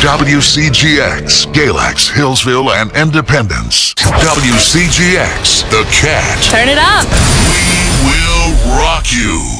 WCGX, Galax, Hillsville, and Independence. WCGX, The Cat. Turn it up. We will rock you.